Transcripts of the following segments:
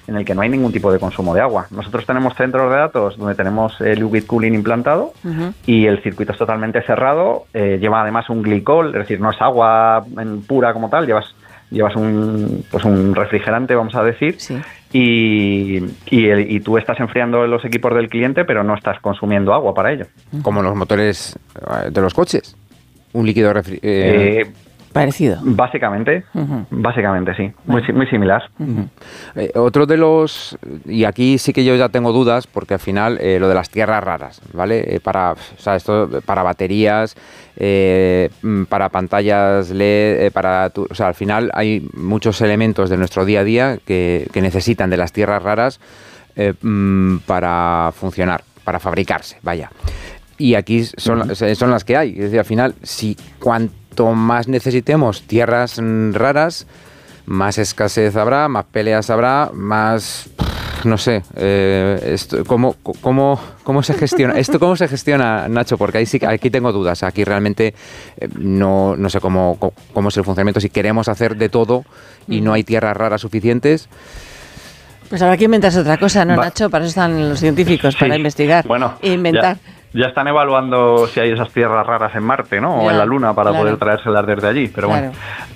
en el que no hay ningún tipo de consumo de agua. Nosotros tenemos centros de datos donde tenemos el liquid cooling implantado y el circuito es totalmente cerrado, lleva además un glicol, es decir, no es agua pura como tal, llevas un refrigerante, vamos a decir, y tú estás enfriando los equipos del cliente, pero no estás consumiendo agua para ello. Como los motores de los coches, un líquido parecido. Básicamente sí, muy similar. Otro de los, y aquí sí que yo ya tengo dudas, porque al final lo de las tierras raras, ¿vale? Para baterías, para pantallas LED, al final hay muchos elementos de nuestro día a día que necesitan de las tierras raras para funcionar, para fabricarse, vaya. Y aquí son las que hay. Es decir, al final, si cuanto más necesitemos tierras raras, más escasez habrá, más peleas habrá, más... No sé, ¿cómo se gestiona? ¿Esto cómo se gestiona, Nacho? Porque aquí tengo dudas. Aquí realmente no sé cómo es el funcionamiento. Si queremos hacer de todo y no hay tierras raras suficientes... Pues habrá que inventarse otra cosa, ¿no, Nacho? Para eso están los científicos, para investigar e inventar. Ya están evaluando si hay esas tierras raras en Marte, ¿no? O en la Luna para poder traérselas desde allí. Pero bueno,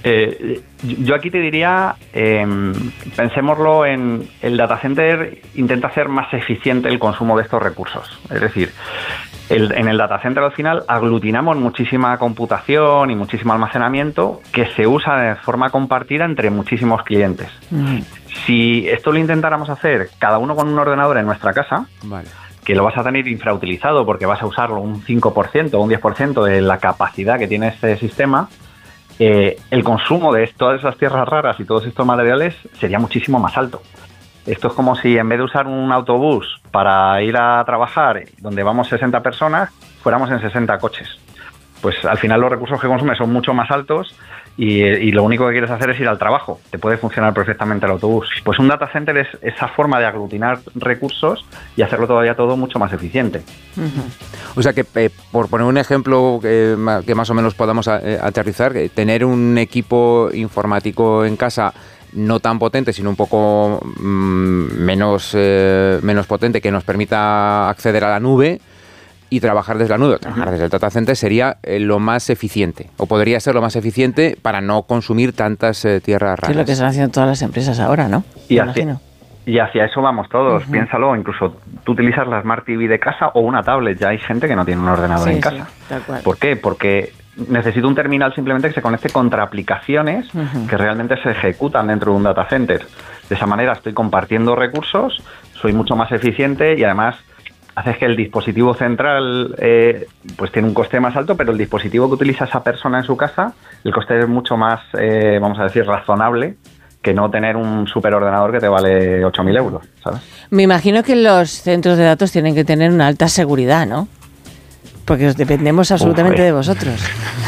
yo aquí te diría, pensémoslo en el data center, intenta hacer más eficiente el consumo de estos recursos. Es decir, en el data center al final aglutinamos muchísima computación y muchísimo almacenamiento que se usa de forma compartida entre muchísimos clientes. Si esto lo intentáramos hacer cada uno con un ordenador en nuestra casa, que lo vas a tener infrautilizado porque vas a usarlo un 5% o un 10% de la capacidad que tiene este sistema, el consumo de todas esas tierras raras y todos estos materiales sería muchísimo más alto. Esto es como si en vez de usar un autobús para ir a trabajar donde vamos 60 personas, fuéramos en 60 coches. Pues al final los recursos que consumes son mucho más altos y lo único que quieres hacer es ir al trabajo. Te puede funcionar perfectamente el autobús. Pues un data center es esa forma de aglutinar recursos y hacerlo todavía todo mucho más eficiente. O sea que, por poner un ejemplo que más o menos podamos aterrizar, tener un equipo informático en casa no tan potente, sino un poco menos potente, que nos permita acceder a la nube y trabajar desde la nube, trabajar desde el data center sería lo más eficiente, o podría ser lo más eficiente para no consumir tantas tierras raras. Es lo que están haciendo todas las empresas ahora, ¿no? Y hacia eso vamos todos, piénsalo, incluso tú utilizas la Smart TV de casa o una tablet, ya hay gente que no tiene un ordenador en casa. Tal cual. ¿Por qué? Porque necesito un terminal simplemente que se conecte contra aplicaciones que realmente se ejecutan dentro de un data center. De esa manera estoy compartiendo recursos, soy mucho más eficiente y además haces que el dispositivo central pues tiene un coste más alto, pero el dispositivo que utiliza esa persona en su casa, el coste es mucho más, vamos a decir, razonable que no tener un superordenador que te vale 8.000 euros, ¿sabes? Me imagino que los centros de datos tienen que tener una alta seguridad, ¿no? Porque os dependemos absolutamente de vosotros.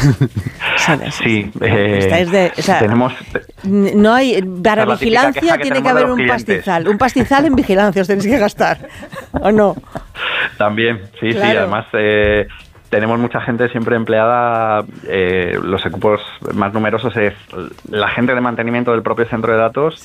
Sí, tenemos... No hay, para vigilancia tiene que haber un pastizal. Un pastizal en vigilancia os tenéis que gastar, ¿o no? También, sí, claro. Sí, además tenemos mucha gente siempre empleada, los equipos más numerosos es la gente de mantenimiento del propio centro de datos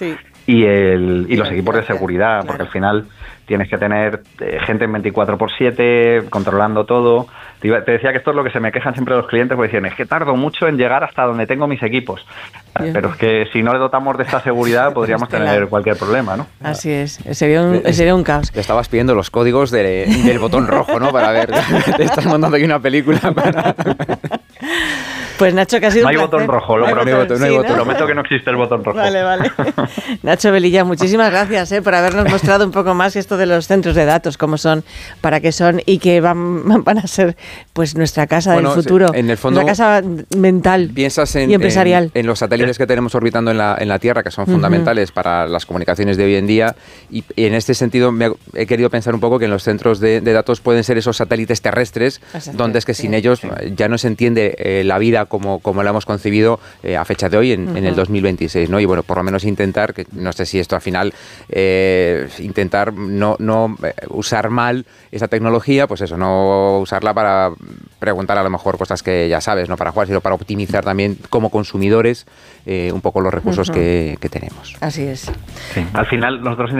y los equipos de seguridad, porque al final tienes que tener gente en 24/7 controlando todo. Te decía que esto es lo que se me quejan siempre los clientes, porque dicen, es que tardo mucho en llegar hasta donde tengo mis equipos. Pero es que si no le dotamos de esta seguridad podríamos tener cualquier problema, ¿no? Así es, sería un caos. Te estabas pidiendo los códigos del botón rojo, ¿no? Para ver, te estás montando aquí una película para... Pues Nacho, que ha sido un placer. No hay botón rojo, lo prometo. No hay botón. Prometo que no existe el botón rojo. Vale. Nacho Velilla, muchísimas gracias por habernos mostrado un poco más esto de los centros de datos, cómo son, para qué son y que van a ser pues nuestra casa del futuro, en el fondo, la casa mental y empresarial. En los satélites que tenemos orbitando en la Tierra, que son fundamentales para las comunicaciones de hoy en día, y en este sentido he querido pensar un poco que en los centros de datos pueden ser esos satélites terrestres, donde es que sin ellos ya no se entiende la vida como la hemos concebido a fecha de hoy, en el 2026, ¿no? Y bueno, por lo menos intentar, que no sé si esto al final, intentar no usar mal esa tecnología, pues eso, no usarla para preguntar a lo mejor cosas que ya sabes, no para jugar, sino para optimizar también como consumidores un poco los recursos que tenemos. Así es. Sí. Al final nosotros